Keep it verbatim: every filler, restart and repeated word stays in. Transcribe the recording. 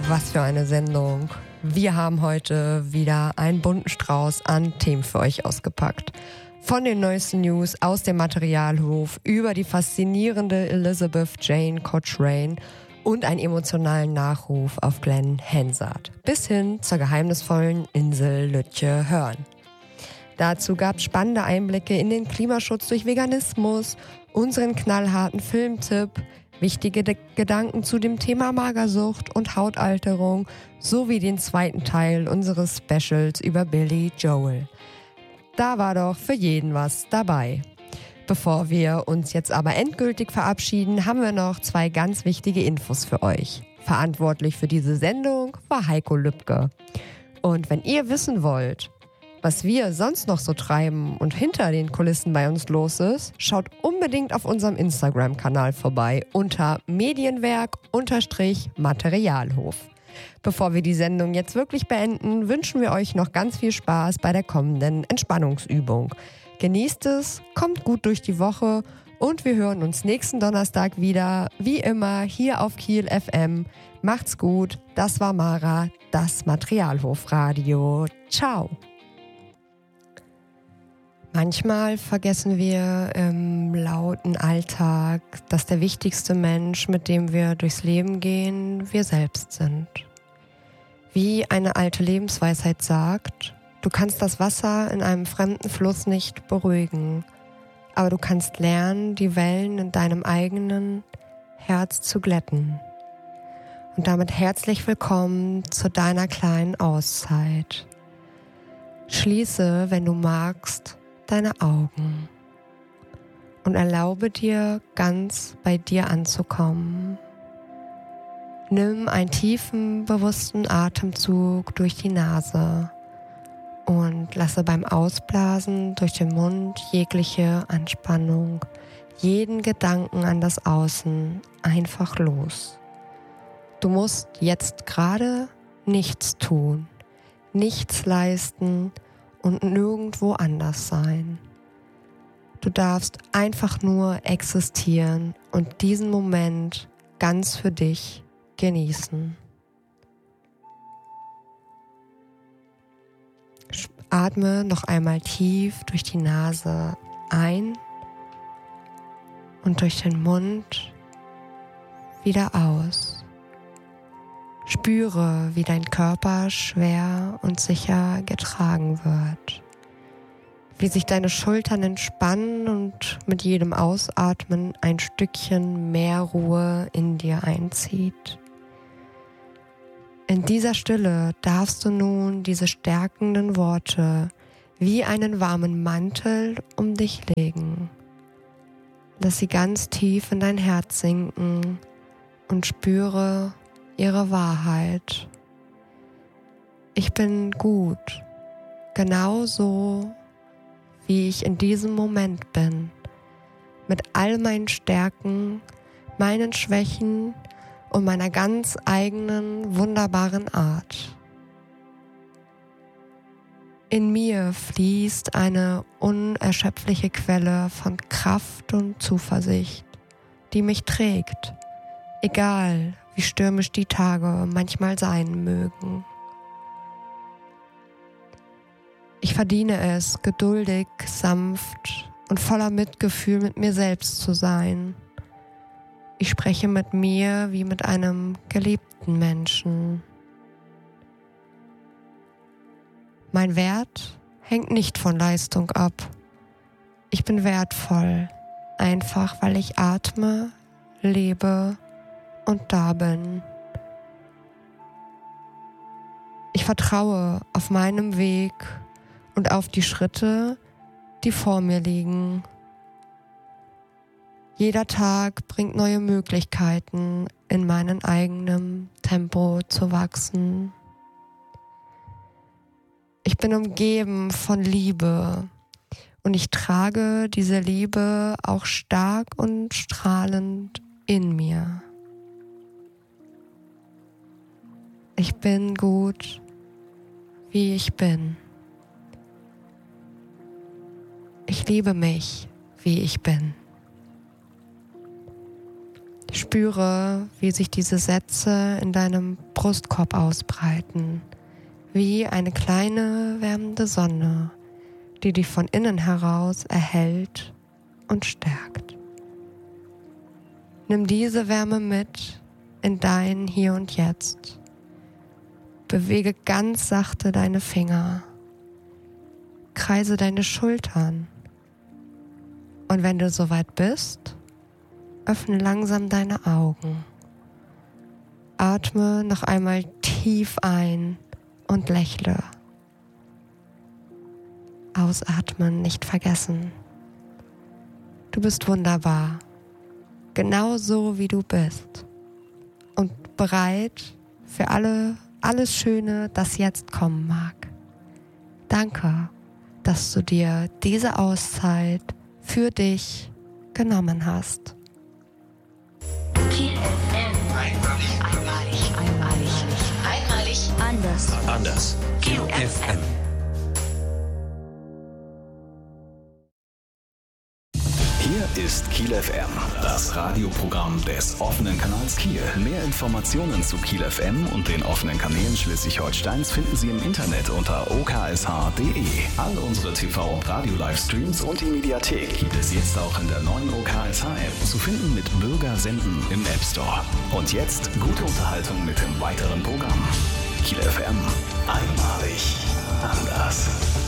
Was für eine Sendung. Wir haben heute wieder einen bunten Strauß an Themen für euch ausgepackt. Von den neuesten News aus dem Materialhof über die faszinierende Elizabeth Jane Cochrane und einen emotionalen Nachruf auf Glenn Hansard bis hin zur geheimnisvollen Insel Lütje Hörn. Dazu gab es spannende Einblicke in den Klimaschutz durch Veganismus, unseren knallharten Filmtipp, wichtige De- Gedanken zu dem Thema Magersucht und Hautalterung sowie den zweiten Teil unseres Specials über Billy Joel. Da war doch für jeden was dabei. Bevor wir uns jetzt aber endgültig verabschieden, haben wir noch zwei ganz wichtige Infos für euch. Verantwortlich für diese Sendung war Heiko Lübke. Und wenn ihr wissen wollt, was wir sonst noch so treiben und hinter den Kulissen bei uns los ist, schaut unbedingt auf unserem Instagram-Kanal vorbei unter Medienwerk-Materialhof. Bevor wir die Sendung jetzt wirklich beenden, wünschen wir euch noch ganz viel Spaß bei der kommenden Entspannungsübung. Genießt es, kommt gut durch die Woche und wir hören uns nächsten Donnerstag wieder, wie immer, hier auf Kiel F M. Macht's gut, das war Mara, das Materialhofradio. Ciao! Manchmal vergessen wir im lauten Alltag, dass der wichtigste Mensch, mit dem wir durchs Leben gehen, wir selbst sind. Wie eine alte Lebensweisheit sagt, du kannst das Wasser in einem fremden Fluss nicht beruhigen, aber du kannst lernen, die Wellen in deinem eigenen Herz zu glätten. Und damit herzlich willkommen zu deiner kleinen Auszeit. Schließe, wenn du magst, deine Augen und erlaube dir, ganz bei dir anzukommen. Nimm einen tiefen, bewussten Atemzug durch die Nase und lasse beim Ausblasen durch den Mund jegliche Anspannung, jeden Gedanken an das Außen einfach los. Du musst jetzt gerade nichts tun, nichts leisten und nirgendwo anders sein. Du darfst einfach nur existieren und diesen Moment ganz für dich genießen. Atme noch einmal tief durch die Nase ein und durch den Mund wieder aus. Spüre, wie dein Körper schwer und sicher getragen wird, wie sich deine Schultern entspannen und mit jedem Ausatmen ein Stückchen mehr Ruhe in dir einzieht. In dieser Stille darfst du nun diese stärkenden Worte wie einen warmen Mantel um dich legen. Lass sie ganz tief in dein Herz sinken und spüre ihre Wahrheit. Ich bin gut, genauso wie ich in diesem Moment bin, mit all meinen Stärken, meinen Schwächen und meiner ganz eigenen, wunderbaren Art. In mir fließt eine unerschöpfliche Quelle von Kraft und Zuversicht, die mich trägt, egal wie stürmisch die Tage manchmal sein mögen. Ich verdiene es, geduldig, sanft und voller Mitgefühl mit mir selbst zu sein. Ich spreche mit mir wie mit einem geliebten Menschen. Mein Wert hängt nicht von Leistung ab. Ich bin wertvoll, einfach weil ich atme, lebe und da bin. Ich vertraue auf meinem Weg und auf die Schritte, die vor mir liegen. Jeder Tag bringt neue Möglichkeiten, in meinem eigenen Tempo zu wachsen. Ich bin umgeben von Liebe und ich trage diese Liebe auch stark und strahlend in mir. Ich bin gut, wie ich bin. Ich liebe mich, wie ich bin. Spüre, wie sich diese Sätze in deinem Brustkorb ausbreiten, wie eine kleine wärmende Sonne, die dich von innen heraus erhält und stärkt. Nimm diese Wärme mit in dein Hier und Jetzt. Bewege ganz sachte deine Finger. Kreise deine Schultern. Und wenn du soweit bist, öffne langsam deine Augen. Atme noch einmal tief ein und lächle. Ausatmen nicht vergessen. Du bist wunderbar, genau so wie du bist und bereit für alle, alles Schöne, das jetzt kommen mag. Danke, dass du dir diese Auszeit für dich genommen hast. Einmalig, einmalig, einmalig, einmalig, anders, anders. Q F M. Hier ist Kiel F M, das Radioprogramm des offenen Kanals Kiel. Mehr Informationen zu Kiel F M und den offenen Kanälen Schleswig-Holsteins finden Sie im Internet unter o k s h punkt d e. All unsere T V- und Radio-Livestreams und die Mediathek gibt es jetzt auch in der neuen O K S H-App, zu finden mit Bürger senden im App Store. Und jetzt gute Unterhaltung mit dem weiteren Programm. Kiel F M, einmalig, anders.